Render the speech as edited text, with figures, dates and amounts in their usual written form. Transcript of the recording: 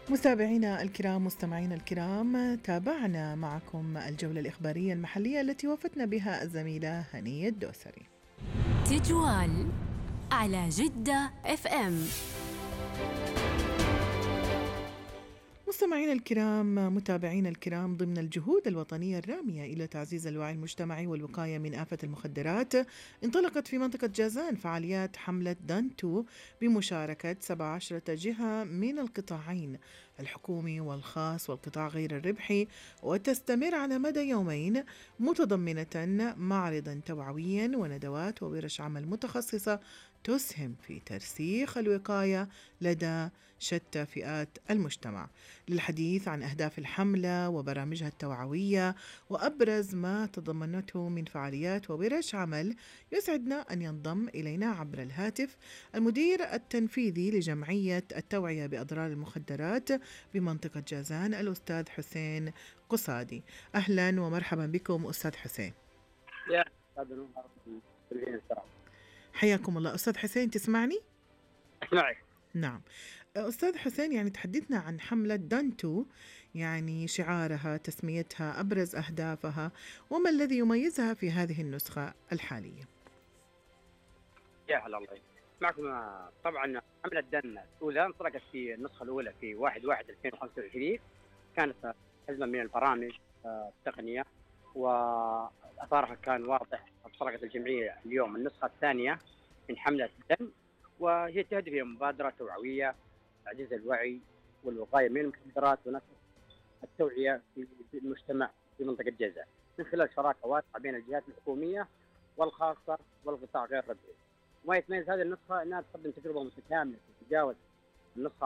متابعينا الكرام، مستمعينا الكرام، تابعنا معكم الجولة الإخبارية المحلية التي وفتنا بها الزميلة هنية الدوسري. تجوال على جدة اف ام. مستمعينا الكرام، متابعينا الكرام، ضمن الجهود الوطنية الرامية إلى تعزيز الوعي المجتمعي والوقاية من آفة المخدرات، انطلقت في منطقة جازان فعاليات حملة دانتو بمشاركة 17 جهة من القطاعين الحكومي والخاص والقطاع غير الربحي، وتستمر على مدى يومين، متضمنة معرضا توعويا وندوات وورش عمل متخصصة تسهم في ترسيخ الوقاية لدى شتى فئات المجتمع. للحديث عن أهداف الحملة وبرامجها التوعوية وأبرز ما تضمنته من فعاليات وورش عمل، يسعدنا أن ينضم إلينا عبر الهاتف المدير التنفيذي لجمعية التوعية بأضرار المخدرات بمنطقة جازان، الأستاذ حسين قصادي. أهلا ومرحبا بكم أستاذ حسين. يا أستاذ نور، حياكم الله. أستاذ حسين، تسمعني؟ اسمعي. نعم أستاذ حسين، يعني تحدثنا عن حملة دانتو، يعني شعارها، تسميتها، أبرز أهدافها، وما الذي يميزها في هذه النسخة الحالية؟ يا هلا الله معكم. طبعا حملة دن الأولى انطلقت في النسخة الأولى في 1/1/2025. كانت حزمة من البرامج التقنية وأثارها كان واضح. انطلقت الجمعية اليوم النسخة الثانية من حملة دن، وهي تهدف إلى مبادرة توعوية تعزيز الوعي والوقاية من المخدرات ونشر التوعية في المجتمع في منطقة جازان من خلال شراكة واسعة بين الجهات الحكومية والخاصة والقطاع غير الربحي. وما يتميز هذه النسخة أنها تقدم تجربة متكاملة تتجاوز النسخة